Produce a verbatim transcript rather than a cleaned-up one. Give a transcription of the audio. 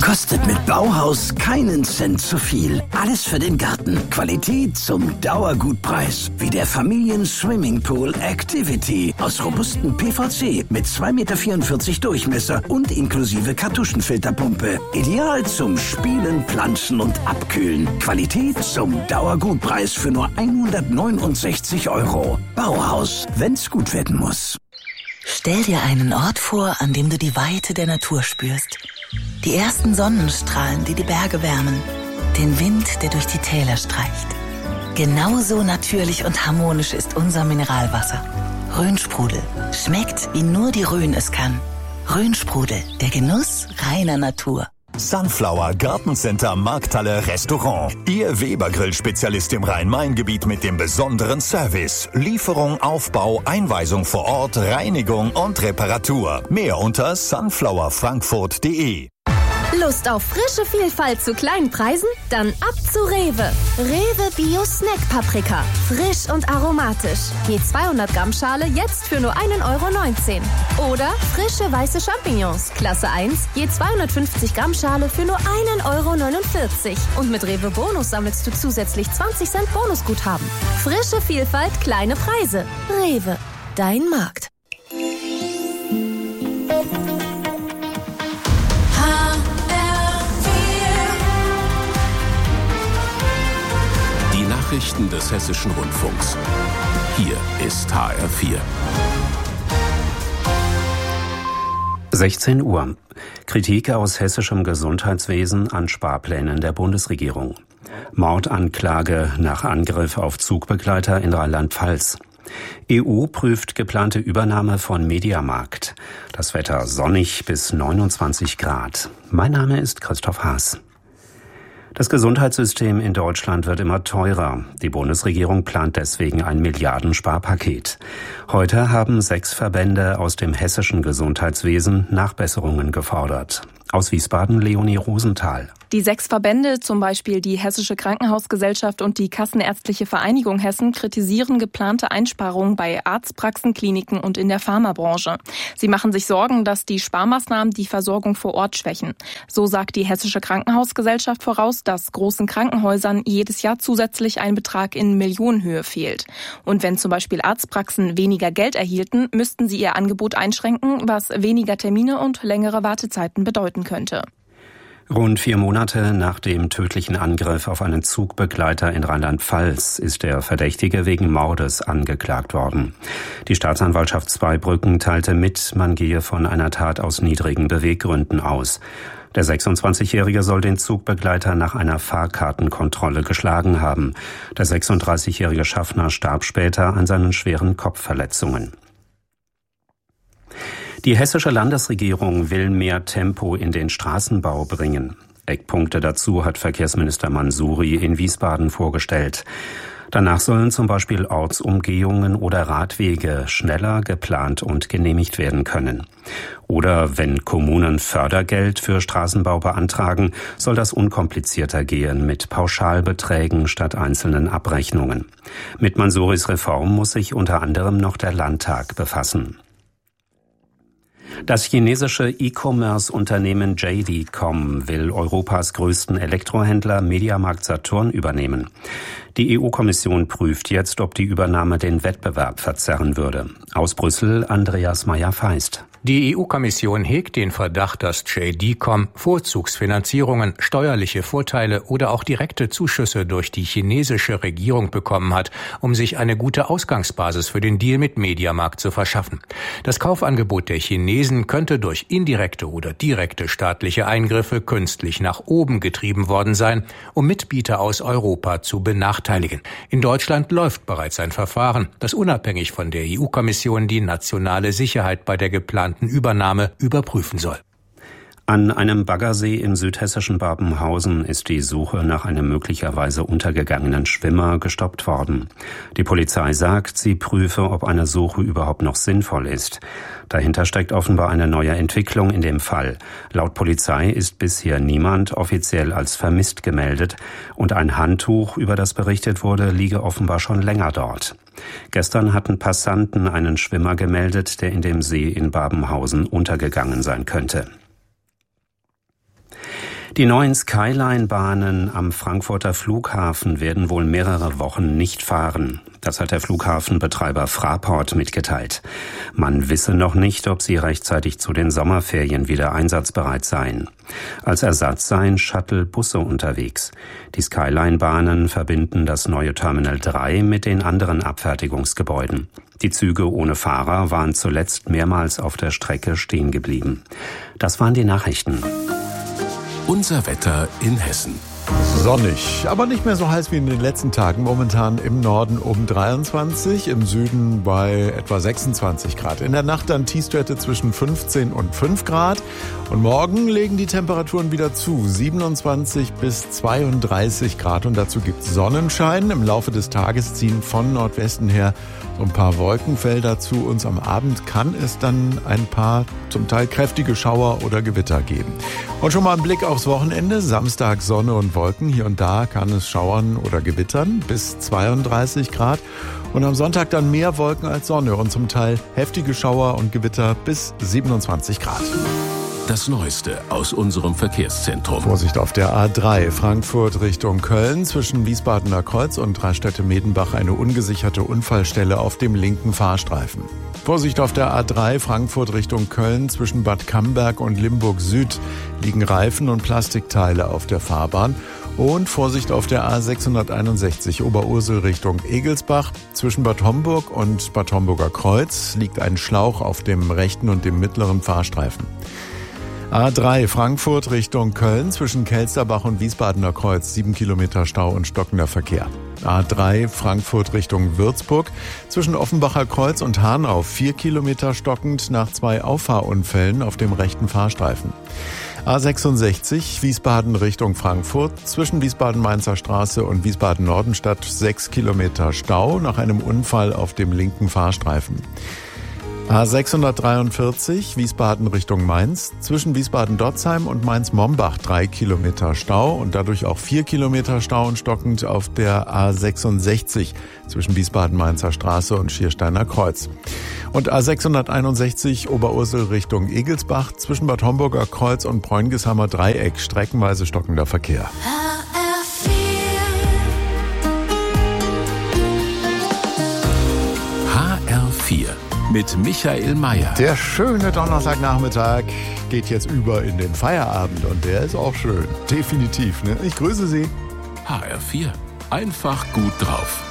Kostet mit Bauhaus keinen Cent zu viel. Alles für den Garten. Qualität zum Dauergutpreis. Wie der Familien-Swimmingpool Activity aus robustem P V C mit zwei Komma vierundvierzig Meter Durchmesser und inklusive Kartuschenfilterpumpe. Ideal zum Spielen, Planschen und Abkühlen. Qualität zum Dauergutpreis für nur hundertneunundsechzig Euro. Bauhaus, wenn's gut werden muss. Stell dir einen Ort vor, an dem du die Weite der Natur spürst. Die ersten Sonnenstrahlen, die die Berge wärmen. Den Wind, der durch die Täler streicht. Genauso natürlich und harmonisch ist unser Mineralwasser. Rhönsprudel. Schmeckt, wie nur die Rhön es kann. Rhönsprudel, der Genuss reiner Natur. Sunflower Gartencenter Markthalle Restaurant. Ihr Weber-Grill-Spezialist im Rhein-Main-Gebiet mit dem besonderen Service. Lieferung, Aufbau, Einweisung vor Ort, Reinigung und Reparatur. Mehr unter sunflower frankfurt punkt de. Lust auf frische Vielfalt zu kleinen Preisen? Dann ab zu Rewe. Rewe Bio Snack Paprika. Frisch und aromatisch. Je zweihundert Gramm Schale jetzt für nur ein Euro neunzehn. Oder frische weiße Champignons. Klasse eins. Je zweihundertfünfzig Gramm Schale für nur ein Euro neunundvierzig. Und mit Rewe Bonus sammelst du zusätzlich zwanzig Cent Bonusguthaben. Frische Vielfalt, kleine Preise. Rewe. Dein Markt. Nachrichten des Hessischen Rundfunks. Hier ist H R vier. sechzehn Uhr. Kritik aus hessischem Gesundheitswesen an Sparplänen der Bundesregierung. Mordanklage nach Angriff auf Zugbegleiter in Rheinland-Pfalz. E U prüft geplante Übernahme von Mediamarkt. Das Wetter sonnig bis neunundzwanzig Grad. Mein Name ist Christoph Haas. Das Gesundheitssystem in Deutschland wird immer teurer. Die Bundesregierung plant deswegen ein Milliardensparpaket. Heute haben sechs Verbände aus dem hessischen Gesundheitswesen Nachbesserungen gefordert. Aus Wiesbaden Leonie Rosenthal. Die sechs Verbände, zum Beispiel die Hessische Krankenhausgesellschaft und die Kassenärztliche Vereinigung Hessen, kritisieren geplante Einsparungen bei Arztpraxen, Kliniken und in der Pharmabranche. Sie machen sich Sorgen, dass die Sparmaßnahmen die Versorgung vor Ort schwächen. So sagt die Hessische Krankenhausgesellschaft voraus, dass großen Krankenhäusern jedes Jahr zusätzlich ein Betrag in Millionenhöhe fehlt. Und wenn zum Beispiel Arztpraxen weniger Geld erhielten, müssten sie ihr Angebot einschränken, was weniger Termine und längere Wartezeiten bedeuten könnte. Rund vier Monate nach dem tödlichen Angriff auf einen Zugbegleiter in Rheinland-Pfalz ist der Verdächtige wegen Mordes angeklagt worden. Die Staatsanwaltschaft Zweibrücken teilte mit, man gehe von einer Tat aus niedrigen Beweggründen aus. Der sechsundzwanzigjährige soll den Zugbegleiter nach einer Fahrkartenkontrolle geschlagen haben. Der sechsunddreißigjährige Schaffner starb später an seinen schweren Kopfverletzungen. Die hessische Landesregierung will mehr Tempo in den Straßenbau bringen. Eckpunkte dazu hat Verkehrsminister Mansouri in Wiesbaden vorgestellt. Danach sollen zum Beispiel Ortsumgehungen oder Radwege schneller geplant und genehmigt werden können. Oder wenn Kommunen Fördergeld für Straßenbau beantragen, soll das unkomplizierter gehen mit Pauschalbeträgen statt einzelnen Abrechnungen. Mit Mansouris Reform muss sich unter anderem noch der Landtag befassen. Das chinesische E-Commerce-Unternehmen J D Punkt com will Europas größten Elektrohändler Mediamarkt Saturn übernehmen. Die E U-Kommission prüft jetzt, ob die Übernahme den Wettbewerb verzerren würde. Aus Brüssel Andreas Meyer-Feist. Die E U-Kommission hegt den Verdacht, dass J D Punkt com Vorzugsfinanzierungen, steuerliche Vorteile oder auch direkte Zuschüsse durch die chinesische Regierung bekommen hat, um sich eine gute Ausgangsbasis für den Deal mit Mediamarkt zu verschaffen. Das Kaufangebot der Chinesen könnte durch indirekte oder direkte staatliche Eingriffe künstlich nach oben getrieben worden sein, um Mitbieter aus Europa zu benachteiligen. In Deutschland läuft bereits ein Verfahren, das unabhängig von der E U-Kommission die nationale Sicherheit bei der geplanten Übernahme überprüfen soll. An einem Baggersee im südhessischen Babenhausen ist die Suche nach einem möglicherweise untergegangenen Schwimmer gestoppt worden. Die Polizei sagt, sie prüfe, ob eine Suche überhaupt noch sinnvoll ist. Dahinter steckt offenbar eine neue Entwicklung in dem Fall. Laut Polizei ist bisher niemand offiziell als vermisst gemeldet und ein Handtuch, über das berichtet wurde, liege offenbar schon länger dort. Gestern hatten Passanten einen Schwimmer gemeldet, der in dem See in Babenhausen untergegangen sein könnte. Die neuen Skyline-Bahnen am Frankfurter Flughafen werden wohl mehrere Wochen nicht fahren. Das hat der Flughafenbetreiber Fraport mitgeteilt. Man wisse noch nicht, ob sie rechtzeitig zu den Sommerferien wieder einsatzbereit seien. Als Ersatz seien Shuttle-Busse unterwegs. Die Skyline-Bahnen verbinden das neue Terminal drei mit den anderen Abfertigungsgebäuden. Die Züge ohne Fahrer waren zuletzt mehrmals auf der Strecke stehen geblieben. Das waren die Nachrichten. Unser Wetter in Hessen. Sonnig, aber nicht mehr so heiß wie in den letzten Tagen. Momentan im Norden um dreiundzwanzig, im Süden bei etwa sechsundzwanzig Grad. In der Nacht dann Tiefstwerte zwischen fünfzehn und fünf Grad. Und morgen legen die Temperaturen wieder zu, siebenundzwanzig bis zweiunddreißig Grad. Und dazu gibt es Sonnenschein. Im Laufe des Tages ziehen von Nordwesten her so ein paar Wolkenfelder zu uns. Am Abend kann es dann ein paar zum Teil kräftige Schauer oder Gewitter geben. Und schon mal ein Blick aufs Wochenende. Samstag Sonne und Wolken. Hier und da kann es schauern oder gewittern bis zweiunddreißig Grad. Und am Sonntag dann mehr Wolken als Sonne und zum Teil heftige Schauer und Gewitter bis siebenundzwanzig Grad. Das Neueste aus unserem Verkehrszentrum. Vorsicht auf der A drei Frankfurt Richtung Köln. Zwischen Wiesbadener Kreuz und Raststätte-Medenbach eine ungesicherte Unfallstelle auf dem linken Fahrstreifen. Vorsicht auf der A drei Frankfurt Richtung Köln. Zwischen Bad Camberg und Limburg Süd liegen Reifen und Plastikteile auf der Fahrbahn. Und Vorsicht auf der A sechshunderteinundsechzig Oberursel Richtung Egelsbach. Zwischen Bad Homburg und Bad Homburger Kreuz liegt ein Schlauch auf dem rechten und dem mittleren Fahrstreifen. A drei Frankfurt Richtung Köln, zwischen Kelsterbach und Wiesbadener Kreuz, sieben Kilometer Stau und stockender Verkehr. A drei Frankfurt Richtung Würzburg, zwischen Offenbacher Kreuz und Hanau, vier Kilometer stockend nach zwei Auffahrunfällen auf dem rechten Fahrstreifen. A sechsundsechzig Wiesbaden Richtung Frankfurt, zwischen Wiesbaden-Mainzer Straße und Wiesbaden-Nordenstadt, sechs Kilometer Stau nach einem Unfall auf dem linken Fahrstreifen. A sechshundertdreiundvierzig Wiesbaden Richtung Mainz, zwischen Wiesbaden-Dotzheim und Mainz-Mombach drei Kilometer Stau und dadurch auch vier Kilometer Stau und stockend auf der A sechsundsechzig zwischen Wiesbaden-Mainzer Straße und Schiersteiner Kreuz. Und A sechshunderteinundsechzig Oberursel Richtung Egelsbach, zwischen Bad Homburger Kreuz und Bräunigesheimer Dreieck streckenweise stockender Verkehr. H R vier mit Michael Mayer. Der schöne Donnerstagnachmittag geht jetzt über in den Feierabend und der ist auch schön. Definitiv, ne? Ich grüße Sie. H R vier. Einfach gut drauf.